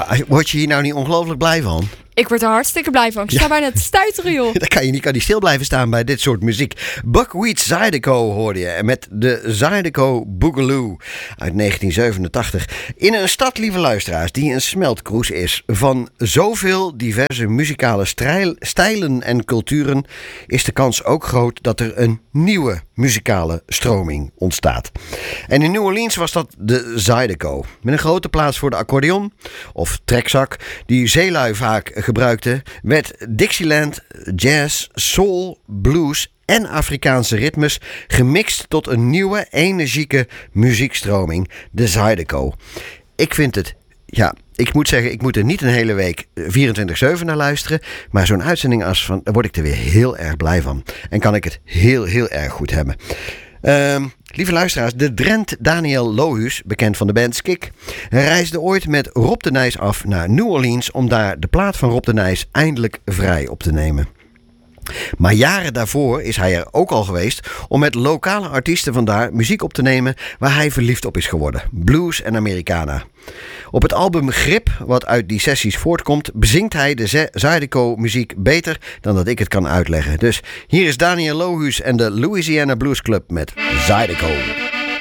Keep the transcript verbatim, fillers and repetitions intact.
Ja, word je hier nou niet ongelooflijk blij van? Ik word er hartstikke blij van. Ik sta ja. bijna te stuiteren, joh. Dan kan je niet, kan niet stil blijven staan bij dit soort muziek. Buckwheat Zydeco hoorde je. Met de Zydeco Boogaloo uit negentien zevenentachtig. In een stad, lieve luisteraars, die een smeltkroes is van zoveel diverse muzikale strijl, stijlen en culturen, is de kans ook groot dat er een nieuwe muzikale stroming ontstaat. En in New Orleans was dat de Zydeco. Met een grote plaats voor de accordeon of trekzak, die zeelui vaak gebruikte, werd Dixieland, jazz, soul, blues en Afrikaanse ritmes gemixt tot een nieuwe, energieke muziekstroming, de Zydeco. Ik vind het, ja, ik moet zeggen, ik moet er niet een hele week vierentwintig zeven naar luisteren, maar zo'n uitzending als van, daar word ik er weer heel erg blij van. En kan ik het heel, heel erg goed hebben. Uh, lieve luisteraars, de Drent Daniel Lohuus, bekend van de band Skik, reisde ooit met Rob de Nijs af naar New Orleans om daar de plaat van Rob de Nijs eindelijk vrij op te nemen. Maar jaren daarvoor is hij er ook al geweest om met lokale artiesten vandaar muziek op te nemen waar hij verliefd op is geworden. Blues en Americana. Op het album Grip, wat uit die sessies voortkomt, bezingt hij de Zydeco muziek beter dan dat ik het kan uitleggen. Dus hier is Daniel Lohuus en de Louisiana Blues Club met Zydeco.